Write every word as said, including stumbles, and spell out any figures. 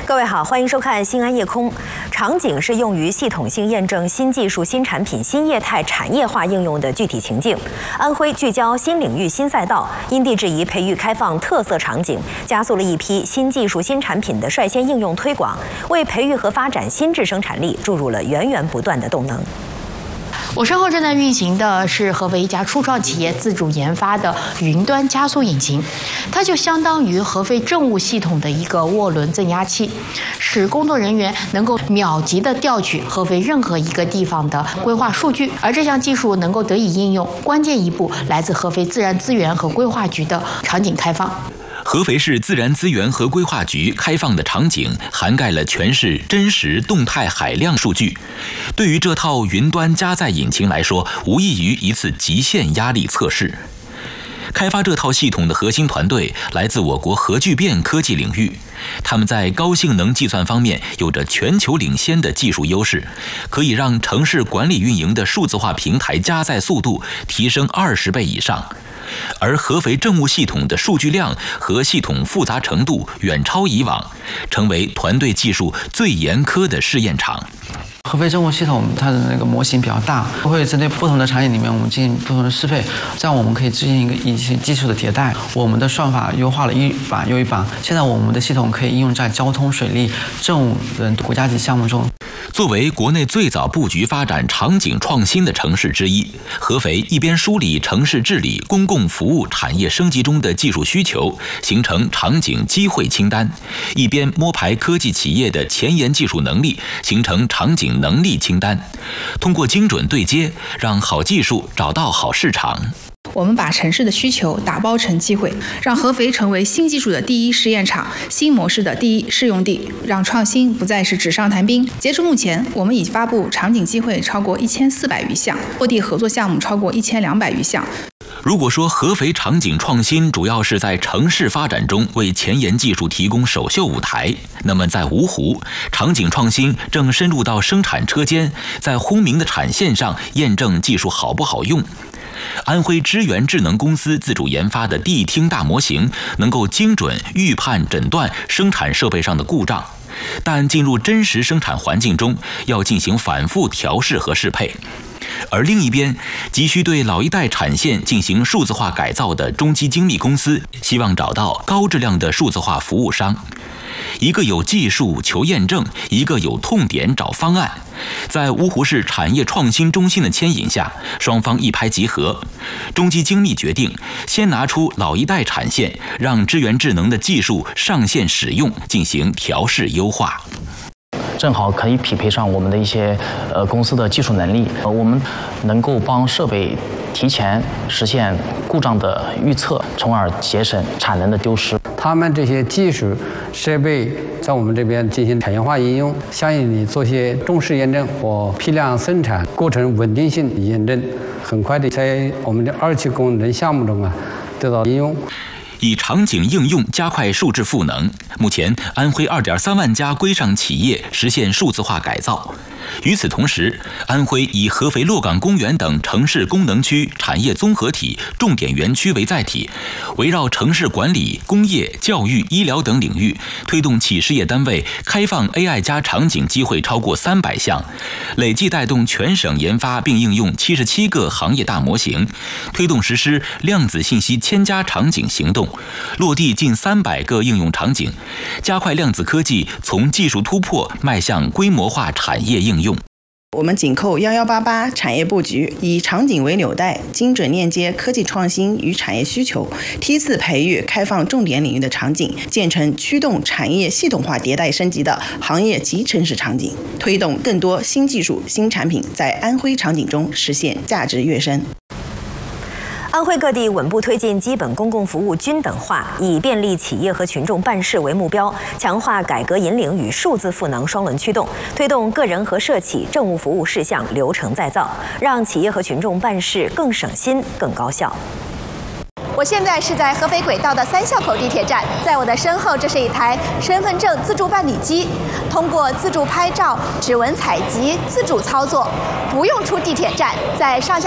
各位好，欢迎收看《新安夜空》。场景是用于系统性验证新技术、新产品、新业态产业化应用的具体情境。安徽聚焦新领域、新赛道，因地制宜培育开放特色场景，加速了一批新技术、新产品的率先应用推广，为培育和发展新质生产力注入了源源不断的动能。 我身后正在运行的是合肥一家初创企业自主研发的云端加速引擎，它就相当于合肥政务系统的一个涡轮增压器，使工作人员能够秒级的调取合肥任何一个地方的规划数据。而这项技术能够得以应用，关键一步来自合肥自然资源和规划局的场景开放。 合肥市自然资源和规划局开放的场景涵盖了全市真实动态海量数据，对于这套云端加载引擎来说，无异于一次极限压力测试。开发这套系统的核心团队来自我国核聚变科技领域，他们在高性能计算方面有着全球领先的技术优势，可以让城市管理运营的数字化平台加载速度提升二十倍以上。 而合肥政务系统的数据量和系统复杂程度远超以往，成为团队技术最严苛的试验场。 合肥政务系统它的那个模型比较大，会针对不同的场景里面，我们进行不同的适配，这样我们可以进行一个一些技术的迭代。我们的算法优化了一版又一版，现在我们的系统可以应用在交通、水利、政务等国家级项目中。 作为国内最早布局发展场景创新的城市之一，合肥一边梳理城市治理、公共服务产业升级中的技术需求，形成场景机会清单，一边摸排科技企业的前沿技术能力，形成场景能力清单。通过精准对接，让好技术找到好市场。 我们把城市的需求打包成机会，让合肥成为新技术的第一试验场、新模式的第一试用地，让创新不再是纸上谈兵。截至目前，我们已发布场景机会超过一千四百余项，落地合作项目超过一千两百余项。 如果说合肥场景创新主要是在城市发展中为前沿技术提供首秀舞台，那么在芜湖，场景创新正深入到生产车间，在轰鸣的产线上验证技术好不好用。 安徽知源智能公司自主研发的地听大模型，能够精准预判诊断生产设备上的故障，但进入真实生产环境中，要进行反复调试和适配。而另一边，急需对老一代产线进行数字化改造的中基精密公司，希望找到高质量的数字化服务商。 一个有技术求验证，一个有痛点找方案。在芜湖市产业创新中心的牵引下，双方一拍即合。中基精密决定先拿出老一代产线，让知源智能的技术上线使用，进行调试优化。 正好可以匹配上我们的一些呃公司的技术能力，呃，我们能够帮设备提前实现故障的预测，从而节省产能的丢失。 他们这些技术设备在我们这边进行产业化应用，相应的做些重视验证和批量生产过程稳定性验证，很快的在我们的二期工程项目中啊得到应用。 以场景应用加快数字赋能。目前，安徽二点三万家规上企业实现数字化改造。与此同时，安徽以合肥洛岗公园等城市功能区产业综合体重点园区为载体，围绕城市管理、工业、教育、医疗等领域，推动企事业单位开放 A I 加场景机会超过三百项，累计带动全省研发并应用七十七个行业大模型，推动实施量子信息千家场景行动，落地近三百个应用场景，加快量子科技从技术突破迈向规模化产业应用。 我们紧扣幺幺八八产业布局，以场景为纽带，精准链接科技创新与产业需求，梯次培育开放重点领域的场景，建成驱动产业系统化迭代升级的行业及城市场景，推动更多新技术、新产品在安徽场景中实现价值跃升。 安徽各地稳步推进基本公共服务均等化，以便利企业和群众办事为目标，强化改革引领与数字赋能双轮驱动，推动个人和社企政务服务事项流程再造，让企业和群众办事更省心、更高效。 我现在是在合肥轨道的三校口地铁站，在我的身后，这是一台身份证自助办理机，通过自助拍照、指纹采集、自主操作，不用出地铁站，在上下